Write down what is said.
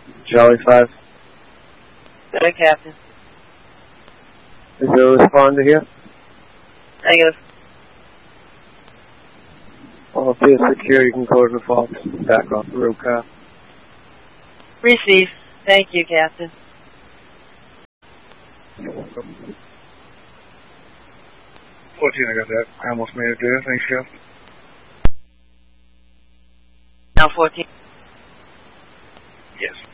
Charlie 5. Good, Captain. Is there a responder here? Negative. All field secure, you can close the fault. Back off the road car. Receive. Thank you, Captain. You're welcome. 14, I got that. I almost made it there. Thanks, Jeff. Now 14. Yes.